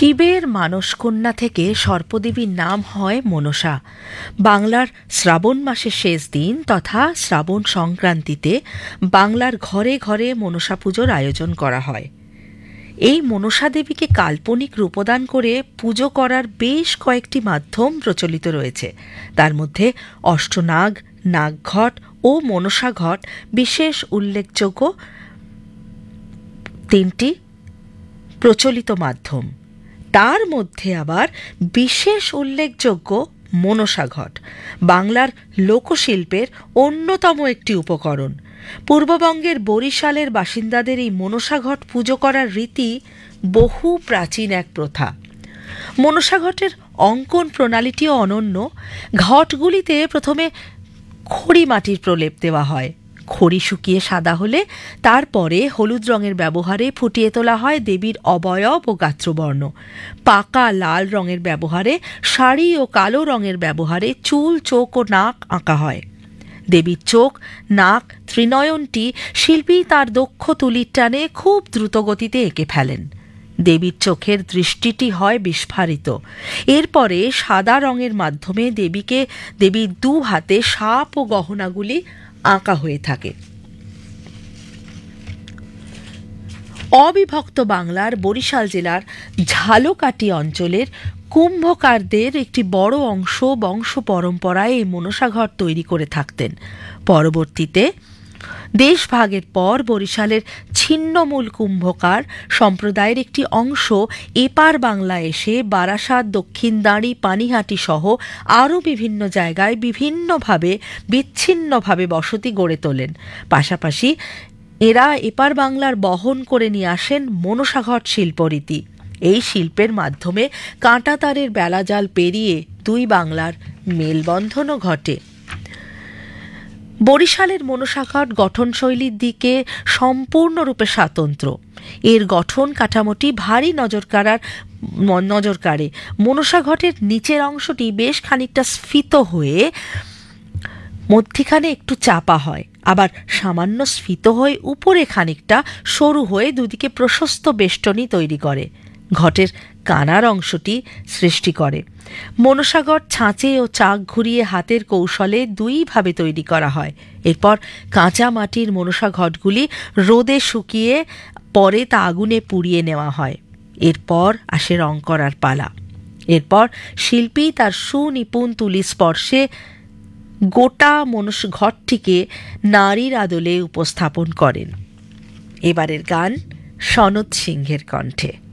শিবের মানসকন্যা থেকে সর্পদেবীর নাম হয় মনসা। বাংলার শ্রাবণ মাসের শেষ দিন তথা শ্রাবণ সংক্রান্তিতে বাংলার ঘরে ঘরে মনসা পুজোর আয়োজন করা হয়। এই মনসা দেবীকে কাল্পনিক রূপদান করে পুজো করার বেশ কয়েকটি মাধ্যম প্রচলিত রয়েছে। তার মধ্যে অষ্টনাগ, নাগঘট ও মনসা ঘট বিশেষ উল্লেখযোগ্য তিনটি প্রচলিত মাধ্যম। তার মধ্যে আবার বিশেষ উল্লেখযোগ্য মনসা ঘট বাংলার লোকশিল্পের অন্যতম একটি উপকরণ। পূর্ববঙ্গের বরিশালের বাসিন্দাদের এই মনসা ঘট পুজো করার রীতি বহু প্রাচীন এক প্রথা। মনসা ঘটের অঙ্কন প্রণালীটিও অনন্য। ঘটগুলিতে প্রথমে খড়ি মাটির প্রলেপ দেওয়া হয়। খড়ি শুকিয়ে সাদা হলে তারপরে হলুদ রঙের ব্যবহারে ফুটিয়ে তোলা হয় দেবীর অবয়ব ও গাত্রবর্ণ। পাকা লাল রঙের ব্যবহারে, শাড়ি ও কালো রঙের ব্যবহারে চুল, চোখ ও নাক আঁকা হয়। দেবীর চোখ, নাক, ত্রিনয়নটি শিল্পী তার দক্ষ তুলির টানে খুব দ্রুতগতিতে এঁকে ফেলেন। দেবীর চোখের দৃষ্টিটি হয় বিস্ফারিত। এরপরে সাদা রঙের মাধ্যমে দেবীর দু হাতে সাপ ও গহনাগুলি আঁকা হয়ে থাকে। অবিভক্ত বাংলার বরিশাল জেলার ঝালকাঠি অঞ্চলের কুম্ভকারদের একটি বড় অংশ বংশ পরম্পরায় এই মনসা ঘট তৈরি করে থাকতেন। পরবর্তীতে দেশভাগের পর বরিশালের ছিন্নমূল কুম্ভকার সম্প্রদায়ের একটি অংশ এপার বাংলায় এসে বারাসাত, দক্ষিণদাঁড়ি, পানিহাটি সহ আরও বিভিন্ন জায়গায় বিচ্ছিন্নভাবে বসতি গড়ে তোলেন। পাশাপাশি এরা এপার বাংলার বহন করে নিয়ে আসেন মনসা ঘট শিল্পরীতি। এই শিল্পের মাধ্যমে কাঁটাতারের বেলাজাল পেরিয়ে দুই বাংলার মেলবন্ধনও ঘটে। বরিশালের মনসা ঘট গঠনশৈলীর দিকে সম্পূর্ণরূপে স্বতন্ত্র। এর গঠন কাঠামোটি ভারী নজর কাড়ে। মনসা ঘটের নিচের অংশটি বেশ খানিকটা স্ফীত হয়ে মধ্যিখানে একটু চাপা হয়, আবার সামান্য স্ফীত হয়ে উপরে খানিকটা সরু হয়ে দুদিকে প্রশস্ত বেষ্টনী তৈরি করে। ঘটের কানার অংশটি সৃষ্টি করে। মনসা ঘট ছাঁচে ও চাক ঘুরিয়ে হাতের কৌশলে দুইভাবে তৈরি করা হয়। এরপর কাঁচা মাটির মনসা ঘটগুলি রোদে শুকিয়ে পরে তা আগুনে পুড়িয়ে নেওয়া হয়। এরপর আসে রং করার পালা। এরপর শিল্পী তার সুনিপুণ তুলি স্পর্শে গোটা মনসা ঘটটিকে নারীর আদলে উপস্থাপন করেন। এবারের গান সনৎ সিংহের কণ্ঠে।